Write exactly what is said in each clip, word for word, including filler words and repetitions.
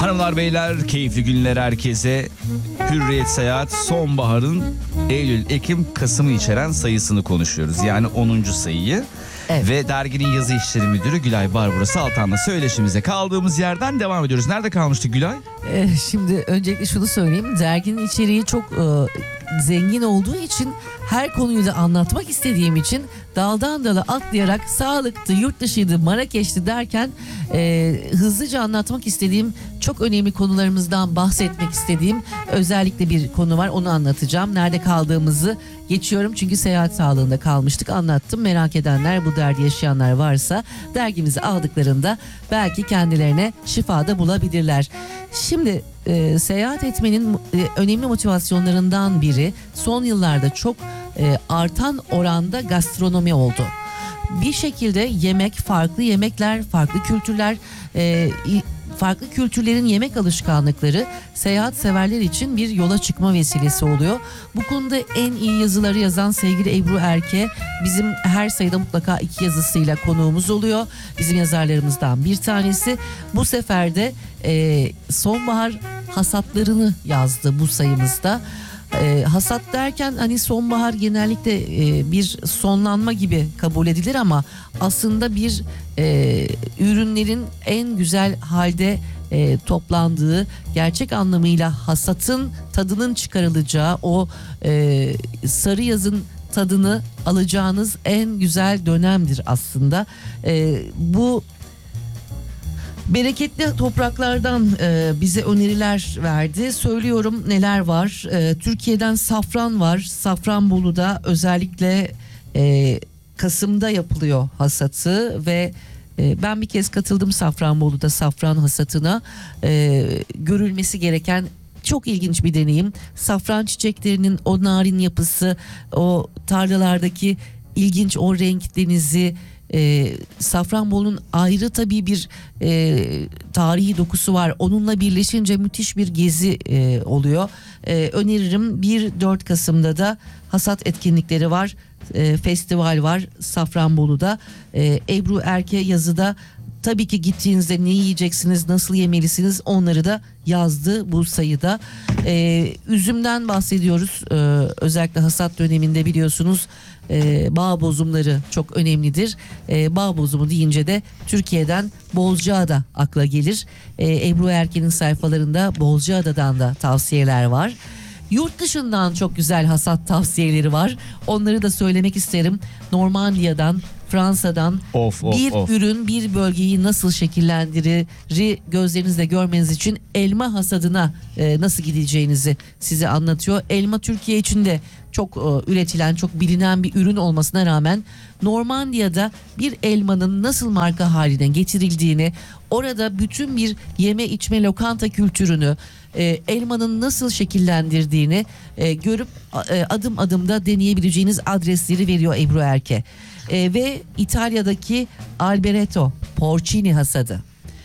Hanımlar beyler, keyifli günler herkese. Hürriyet Seyahat sonbaharın Eylül, Ekim, Kasım'ı içeren sayısını konuşuyoruz. Yani onuncu sayıyı. Evet. Ve derginin yazı işleri müdürü Gülay Barbaros Altan'la söyleşimize kaldığımız yerden devam ediyoruz. Nerede kalmıştık Gülay? Ee, şimdi öncelikle şunu söyleyeyim. Derginin içeriği çok e, zengin olduğu için, her konuyu da anlatmak istediğim için daldan dala atlayarak sağlıktı, yurt dışıydı, Marrakeş'ti derken e, hızlıca anlatmak istediğim çok önemli konularımızdan bahsetmek istediğim özellikle bir konu var. Onu anlatacağım. Nerede kaldığımızı geçiyorum çünkü seyahat sağlığında kalmıştık, anlattım. Merak edenler, bu derdi yaşayanlar varsa dergimizi aldıklarında belki kendilerine şifada bulabilirler. Şimdi e, seyahat etmenin e, önemli motivasyonlarından biri son yıllarda çok e, artan oranda gastronomi oldu. Bir şekilde yemek, farklı yemekler, farklı kültürler, e, farklı kültürlerin yemek alışkanlıkları seyahat severler için bir yola çıkma vesilesi oluyor. Bu konuda en iyi yazıları yazan sevgili Ebru Erke bizim her sayıda mutlaka iki yazısıyla konuğumuz oluyor. Bizim yazarlarımızdan bir tanesi. Bu sefer de e, sonbahar hasatlarını yazdı bu sayımızda. E, hasat derken hani sonbahar genellikle e, bir sonlanma gibi kabul edilir ama aslında bir e, ürünlerin en güzel halde e, toplandığı, gerçek anlamıyla hasatın tadının çıkarılacağı, o e, sarı yazın tadını alacağınız en güzel dönemdir aslında. E, bu bereketli topraklardan e, bize öneriler verdi. Söylüyorum neler var. E, Türkiye'den safran var. Safranbolu'da özellikle e, Kasım'da yapılıyor hasatı ve e, ben bir kez katıldım Safranbolu'da safran hasatına. E, görülmesi gereken çok ilginç bir deneyim. Safran çiçeklerinin o narin yapısı, o tarlalardaki ilginç o renk denizi, E, Safranbolu'nun ayrı tabii bir e, tarihi dokusu var. Onunla birleşince müthiş bir gezi e, oluyor. E, öneririm. bir dört Kasım'da da hasat etkinlikleri var. E, festival var Safranbolu'da. E, Ebru Erke yazıda tabii ki gittiğinizde ne yiyeceksiniz, nasıl yemelisiniz onları da yazdı bu sayıda. E, üzümden bahsediyoruz. E, özellikle hasat döneminde biliyorsunuz e, bağ bozumları çok önemlidir. E, bağ bozumu deyince de Türkiye'den Bozcaada akla gelir. E, Ebru Erken'in sayfalarında Bozcaada'dan da tavsiyeler var. Yurt dışından çok güzel hasat tavsiyeleri var. Onları da söylemek isterim. Normandiya'dan, Fransa'dan Of, of, bir of. ürün bir bölgeyi nasıl şekillendirir gözlerinizle görmeniz için elma hasadına e, nasıl gideceğinizi size anlatıyor. Elma Türkiye içinde çok e, üretilen, çok bilinen bir ürün olmasına rağmen Normandiya'da bir elmanın nasıl marka haline getirildiğini, orada bütün bir yeme içme lokanta kültürünü, e, elmanın nasıl şekillendirdiğini e, görüp e, adım adım da deneyebileceğiniz adresleri veriyor Ebru Erke. E, ve İtalya'daki Alboreto Porcini hasadı.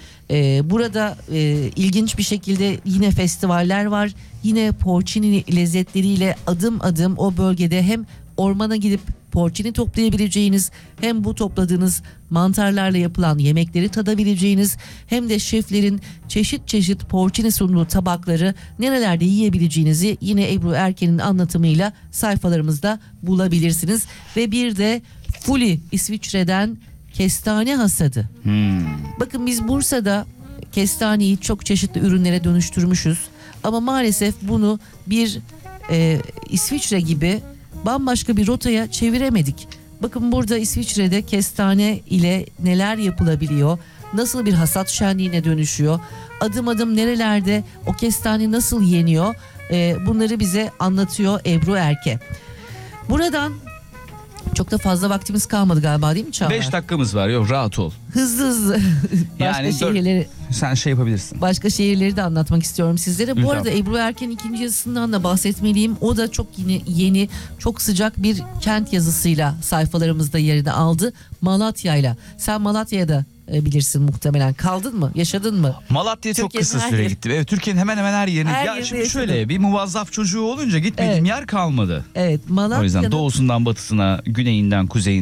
E, burada e, ilginç bir şekilde yine festivaller var. Yine porcini lezzetleriyle adım adım o bölgede hem ormana gidip porcini toplayabileceğiniz, hem bu topladığınız mantarlarla yapılan yemekleri tadabileceğiniz, hem de şeflerin çeşit çeşit porcini sunduğu tabakları nerelerde yiyebileceğinizi yine Ebru Erken'in anlatımıyla sayfalarımızda bulabilirsiniz. Ve bir de Fuli İsviçre'den kestane hasadı. Hmm. Bakın biz Bursa'da kestaneyi çok çeşitli ürünlere dönüştürmüşüz. Ama maalesef bunu bir e, İsviçre gibi bambaşka bir rotaya çeviremedik. Bakın burada İsviçre'de kestane ile neler yapılabiliyor, nasıl bir hasat şenliğine dönüşüyor, adım adım nerelerde o kestane nasıl yeniyor, e, bunları bize anlatıyor Ebru Erke. Buradan çok da fazla vaktimiz kalmadı galiba, değil mi Çağlar? beş dakikamız var, yok rahat ol. Hızlı hızlı başka Yani dört- şehirleri Sen şey yapabilirsin. başka şehirleri de anlatmak istiyorum sizlere. Bu Lütfen. arada Ebru Erken'in ikinci yazısından da bahsetmeliyim. O da çok yeni, yeni çok sıcak bir kent yazısıyla sayfalarımızda yerini aldı. Malatya'yla. Sen Malatya'da e, bilirsin muhtemelen. Kaldın mı? Yaşadın mı? Malatya'ya çok Türkiye'nin kısa her süre yeri- gittim. Evet, Türkiye'nin hemen hemen her yerine. Her ya yerinde şimdi yaşadım. şöyle bir muvazzaf çocuğu olunca gitmediğim Evet. yer kalmadı. Evet, O yüzden Malatya'nın doğusundan batısına, güneyinden kuzeyine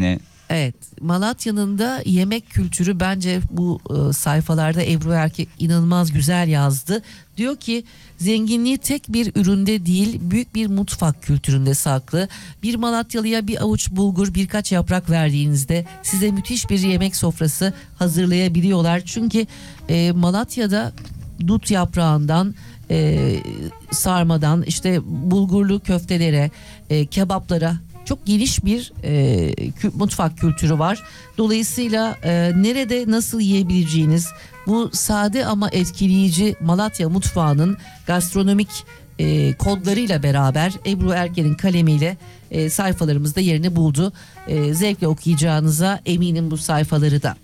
Evet, Malatya'nın da yemek kültürü bence bu e, sayfalarda Ebru Erkek inanılmaz güzel yazdı. Diyor ki zenginliği tek bir üründe değil, büyük bir mutfak kültüründe saklı. Bir Malatyalıya bir avuç bulgur, birkaç yaprak verdiğinizde size müthiş bir yemek sofrası hazırlayabiliyorlar. Çünkü e, Malatya'da dut yaprağından e, sarmadan işte bulgurlu köftelere, e, kebaplara çok geniş bir e, kü- mutfak kültürü var. Dolayısıyla e, nerede nasıl yiyebileceğiniz bu sade ama etkileyici Malatya mutfağının gastronomik e, kodlarıyla beraber Ebru Ergen'in kalemiyle e, sayfalarımızda yerini buldu. E, zevkle okuyacağınıza eminim bu sayfaları da.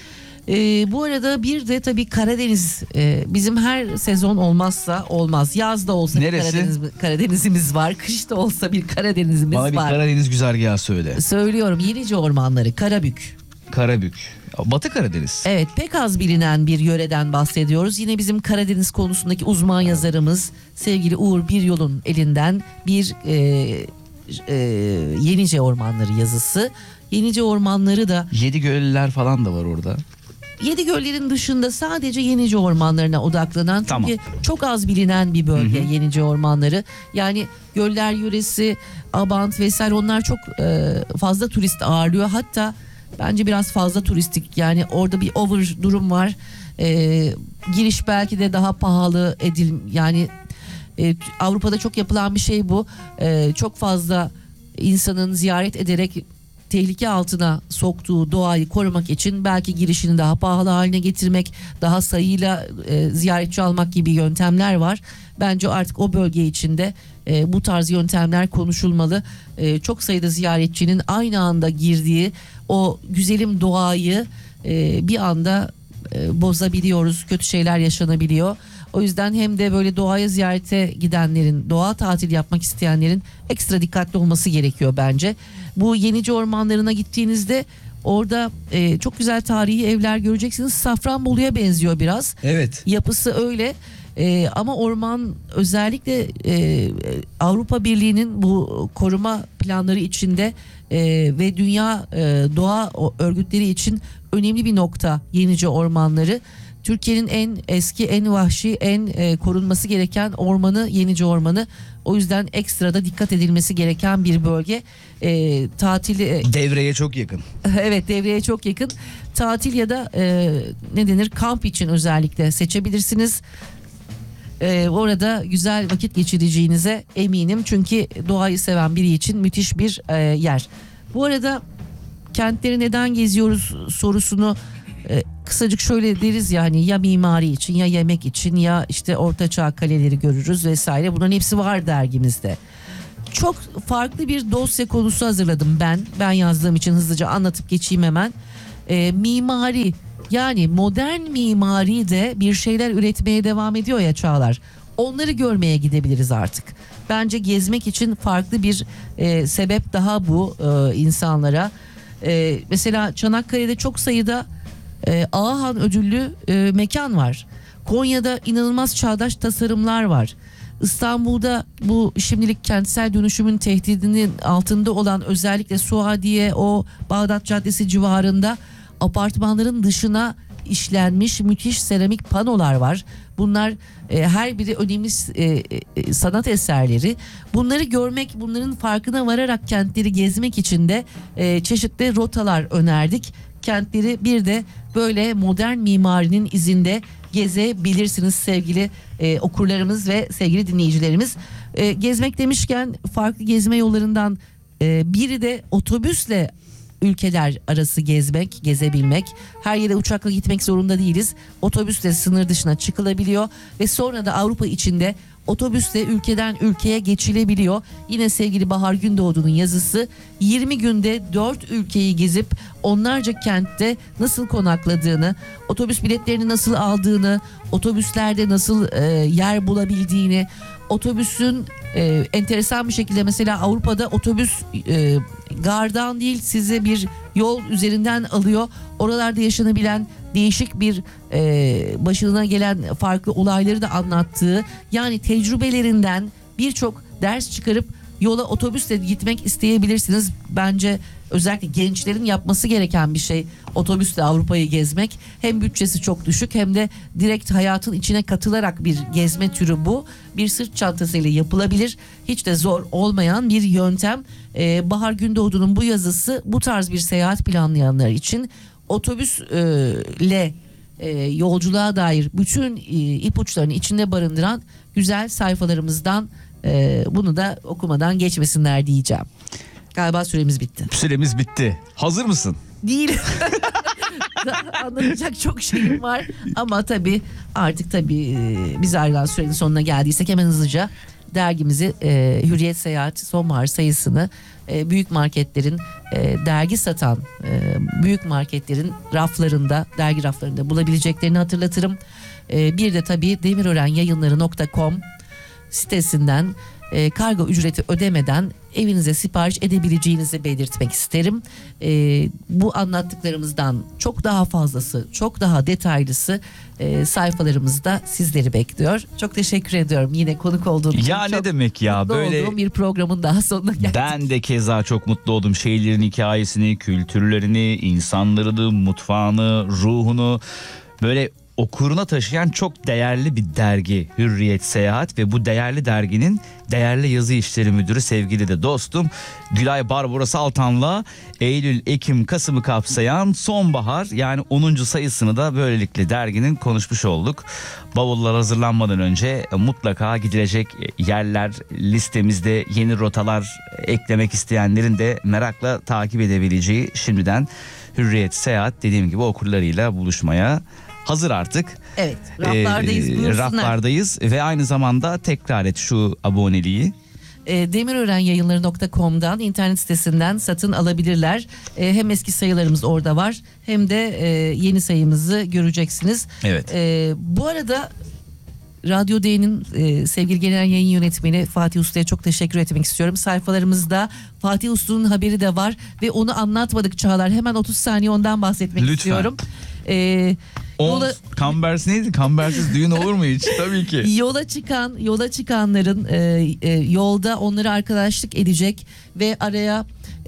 Ee, bu arada bir de tabii Karadeniz e, bizim her sezon olmazsa olmaz. Yaz da olsa Neresi? bir Karadeniz, Karadenizimiz var. Kış da olsa bir Karadenizimiz Bana bir var. Karadeniz güzergahı söyle. Söylüyorum, Yenice Ormanları, Karabük. Karabük. Batı Karadeniz. Evet, pek az bilinen bir yöreden bahsediyoruz. Yine bizim Karadeniz konusundaki uzman yazarımız sevgili Uğur Biryol'un elinden bir e, e, Yenice Ormanları yazısı. Yenice Ormanları da Yedi Göller falan da var orada. Yedi göllerin dışında sadece Yenice ormanlarına odaklanan, çünkü Tamam. çok az bilinen bir bölge Hı hı. Yenice ormanları. Yani göller yöresi, Abant vesaire onlar çok e, fazla turist ağırlıyor. Hatta bence biraz fazla turistik, yani orada bir over durum var. E, giriş belki de daha pahalı edil yani e, Avrupa'da çok yapılan bir şey bu. E, çok fazla insanın ziyaret ederek tehlike altına soktuğu doğayı korumak için belki girişini daha pahalı haline getirmek, daha sayıyla e, ziyaretçi almak gibi yöntemler var. Bence artık o bölge içinde e, bu tarz yöntemler konuşulmalı. E, çok sayıda ziyaretçinin aynı anda girdiği o güzelim doğayı e, bir anda e, bozabiliyoruz, kötü şeyler yaşanabiliyor. O yüzden hem de böyle doğaya ziyarete gidenlerin, doğa tatil yapmak isteyenlerin ekstra dikkatli olması gerekiyor bence. Bu Yenice ormanlarına gittiğinizde orada e, çok güzel tarihi evler göreceksiniz. Safranbolu'ya benziyor biraz. Evet. Yapısı öyle. E, ama orman özellikle e, Avrupa Birliği'nin bu koruma planları içinde e, ve dünya e, doğa örgütleri için önemli bir nokta Yenice ormanları. Türkiye'nin en eski, en vahşi, en e, korunması gereken ormanı Yenice Ormanı. O yüzden ekstra da dikkat edilmesi gereken bir bölge. E, tatili e, Devreye çok yakın. evet, devreye çok yakın. Tatil ya da e, ne denir, kamp için özellikle seçebilirsiniz. E, orada güzel vakit geçireceğinize eminim. Çünkü doğayı seven biri için müthiş bir e, yer. Bu arada kentleri neden geziyoruz sorusunu e, kısacık şöyle deriz, yani ya mimari için, ya yemek için, ya işte ortaçağ kaleleri görürüz vesaire. Bunların hepsi var dergimizde. Çok farklı bir dosya konusu hazırladım ben. Ben yazdığım için hızlıca anlatıp geçeyim hemen. E, mimari, yani modern mimari de bir şeyler üretmeye devam ediyor ya Çağlar. Onları görmeye gidebiliriz artık. Bence gezmek için farklı bir e, sebep daha bu e, insanlara. E, mesela Çanakkale'de çok sayıda e, Ağahan ödüllü e, mekan var. Konya'da inanılmaz çağdaş tasarımlar var. İstanbul'da bu şimdilik kentsel dönüşümün tehdidinin altında olan özellikle Suadiye, o Bağdat Caddesi civarında apartmanların dışına işlenmiş müthiş seramik panolar var. Bunlar e, her biri önemli e, e, sanat eserleri. Bunları görmek, bunların farkına vararak kentleri gezmek için de e, çeşitli rotalar önerdik. Kentleri bir de böyle modern mimarinin izinde gezebilirsiniz sevgili e, okurlarımız ve sevgili dinleyicilerimiz. E, gezmek demişken farklı gezme yollarından e, biri de otobüsle ülkeler arası gezmek, gezebilmek. Her yere uçakla gitmek zorunda değiliz. Otobüsle sınır dışına çıkılabiliyor ve sonra da Avrupa içinde otobüsle ülkeden ülkeye geçilebiliyor. Yine sevgili Bahar Gündoğdu'nun yazısı, yirmi günde dört ülkeyi gezip onlarca kentte nasıl konakladığını, otobüs biletlerini nasıl aldığını, otobüslerde nasıl e, yer bulabildiğini, otobüsün e, enteresan bir şekilde mesela Avrupa'da otobüs e, gardan değil size bir yol üzerinden alıyor. Oralarda yaşanabilen değişik bir e, başına gelen farklı olayları da anlattığı, yani tecrübelerinden birçok ders çıkarıp yola otobüsle gitmek isteyebilirsiniz. Bence özellikle gençlerin yapması gereken bir şey otobüsle Avrupa'yı gezmek. Hem bütçesi çok düşük hem de direkt hayatın içine katılarak bir gezme türü bu. Bir sırt çantasıyla yapılabilir. Hiç de zor olmayan bir yöntem. Ee, Bahar Gündoğdu'nun bu yazısı bu tarz bir seyahat planlayanlar için otobüsle e, yolculuğa dair bütün e, ipuçlarını içinde barındıran güzel sayfalarımızdan. e, bunu da okumadan geçmesinler diyeceğim. Galiba süremiz bitti. Süremiz bitti. Hazır mısın? Değil. Anlatacak çok şeyim var ama tabii artık tabii e, biz ayrılan sürenin sonuna geldiysek hemen hızlıca dergimizi e, Hürriyet Seyahat sonbahar sayısını e, büyük marketlerin e, dergi satan e, büyük marketlerin raflarında, dergi raflarında bulabileceklerini hatırlatırım. E, bir de tabii demirörenyayınları nokta com sitesinden e, kargo ücreti ödemeden evinize sipariş edebileceğinizi belirtmek isterim. E, bu anlattıklarımızdan çok daha fazlası, çok daha detaylısı e, sayfalarımızda sizleri bekliyor. Çok teşekkür ediyorum yine konuk olduğunuz için. Ya ne Çok demek ya mutlu böyle. olduğum bir programın daha sonuna geldik. Ben de keza çok mutlu oldum. Şehirlerin hikayesini, kültürlerini, insanlarını, mutfağını, ruhunu böyle okuruna taşıyan çok değerli bir dergi Hürriyet Seyahat ve bu değerli derginin değerli yazı işleri müdürü sevgili de dostum Gülay Barbaros Altan'la Eylül, Ekim, Kasım'ı kapsayan sonbahar yani onuncu sayısını da böylelikle derginin konuşmuş olduk. Bavullar hazırlanmadan önce mutlaka gidilecek yerler listemizde, yeni rotalar eklemek isteyenlerin de merakla takip edebileceği şimdiden Hürriyet Seyahat dediğim gibi okurlarıyla buluşmaya hazır artık. Evet, raflardayız. Ee, raflardayız ve aynı zamanda tekrar et şu aboneliği. E, demirörenyayınları nokta com'dan internet sitesinden satın alabilirler. E, hem eski sayılarımız orada var hem de e, yeni sayımızı göreceksiniz. Evet. E, bu arada Radyo D'nin e, sevgili genel yayın yönetmeni Fatih Usta'ya çok teşekkür etmek istiyorum. Sayfalarımızda Fatih Usta'nın haberi de var ve onu anlatmadık Çağlar. Hemen otuz saniye ondan bahsetmek Lütfen. istiyorum. E, yola, Kambers neydi? Kambersiz düğün olur mu hiç? Tabii ki. yola çıkan yola çıkanların e, e, yolda onlara arkadaşlık edecek ve araya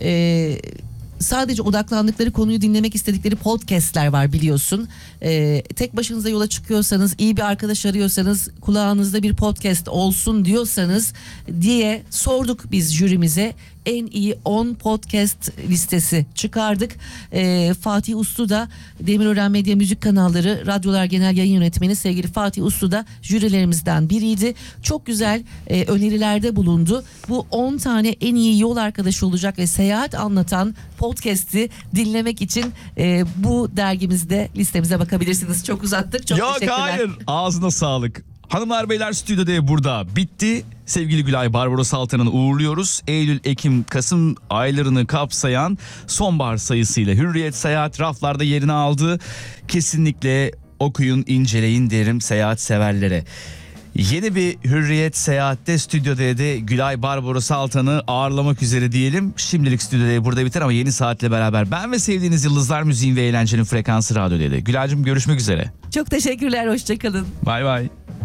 e, sadece odaklandıkları konuyu dinlemek istedikleri podcastler var biliyorsun. Ee, tek başınıza yola çıkıyorsanız, iyi bir arkadaş arıyorsanız, kulağınızda bir podcast olsun diyorsanız diye sorduk biz jürimize. En iyi on podcast listesi çıkardık. Ee, Fatih Uslu da Demirören Medya Müzik Kanalları Radyolar Genel Yayın Yönetmeni sevgili Fatih Uslu da jürilerimizden biriydi. Çok güzel e, önerilerde bulundu. Bu on tane en iyi yol arkadaşı olacak ve seyahat anlatan podcast'i dinlemek için e, bu dergimizde listemize bakabilirsiniz. Çok uzattık. Çok Yok teşekkürler. hayır. Ağzına sağlık. Hanımlar beyler stüdyoda burada bitti. Sevgili Gülay Barbaros Altan'ı uğurluyoruz. Eylül, Ekim, Kasım aylarını kapsayan sonbahar sayısıyla Hürriyet Seyahat raflarda yerini aldı. Kesinlikle okuyun, inceleyin derim seyahat severlere. Yeni bir Hürriyet Seyahat'te Stüdyo D'de Gülay Barbaros Altan'ı ağırlamak üzere diyelim. Şimdilik Stüdyo D burada biter ama yeni saatle beraber ben ve sevdiğiniz yıldızlar müziğin ve eğlencenin frekansı Radyo D'de. Gülay'cığım görüşmek üzere. Çok teşekkürler. Hoşçakalın. Bay bay.